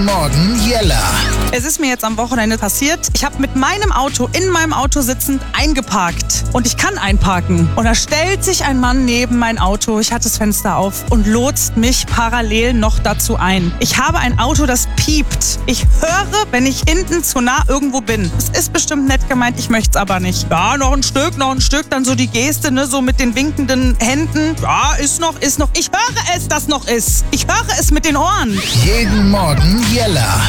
Morgen Jella. Es ist mir jetzt am Wochenende passiert. Ich habe mit meinem Auto in meinem Auto sitzend eingeparkt. Und ich kann einparken. Und da stellt sich ein Mann neben mein Auto, ich hatte das Fenster auf, und lotst mich parallel noch dazu ein. Ich habe ein Auto, das piept. Ich höre, wenn ich hinten zu nah irgendwo bin. Es ist bestimmt nett gemeint, ich möchte es aber nicht. Ja, noch ein Stück. Dann so die Geste, ne, so mit den winkenden Händen. Ja, ist noch. Ich höre es, dass noch ist. Ich höre es mit den Ohren. Jeden Morgen Jella.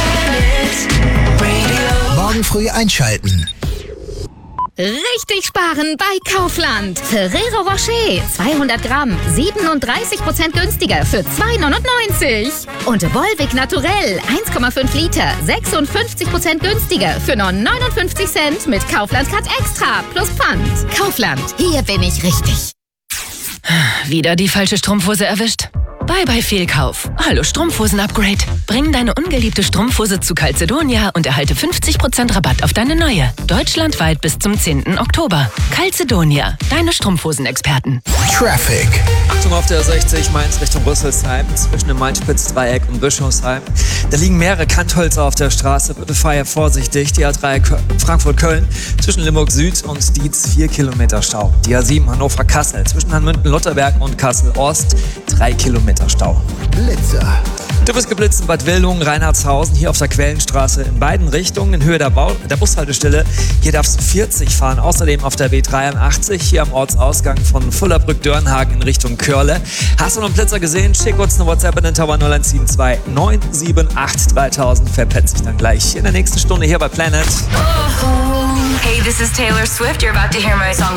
Morgen früh einschalten. Richtig sparen bei Kaufland. Ferrero Rocher, 200 Gramm, 37% günstiger für 2,99. Und Volvic Naturell, 1,5 Liter, 56% günstiger für nur 59 Cent mit Kaufland Card Extra plus Pfand. Kaufland, hier bin ich richtig. Wieder die falsche Strumpfhose erwischt? Bye Fehlkauf. Hallo Strumpfhosen-Upgrade. Bring deine ungeliebte Strumpfhose zu Calzedonia und erhalte 50% Rabatt auf deine neue. Deutschlandweit bis zum 10. Oktober. Calzedonia, deine Strumpfhosen-Experten. Traffic. Achtung auf der 60 Mainz Richtung Rüsselsheim, zwischen dem Main-Spitz-Dreieck und Bischofsheim. Da liegen mehrere Kanthölzer auf der Straße. Bitte fahr vorsichtig. Die A3 Frankfurt-Köln zwischen Limburg Süd und Dietz 4 Kilometer Stau. Die A7 Hannover-Kassel zwischen Hanmünden-Lutterberg und Kassel-Ost 3 Kilometer Stau. Blitzer. Du bist geblitzt in Bad Wildungen, Reinhardshausen, hier auf der Quellenstraße in beiden Richtungen in Höhe der Bushaltestelle. Hier darfst du 40 fahren. Außerdem auf der B83 hier am Ortsausgang von Fullerbrück-Dörnhagen in Richtung Körle. Hast du noch einen Blitzer gesehen? Schick uns eine WhatsApp in den Tower 0172 978 3000. Verpetzt sich dann gleich in der nächsten Stunde hier bei Planet. Hey, this is Taylor Swift. You're about to hear my song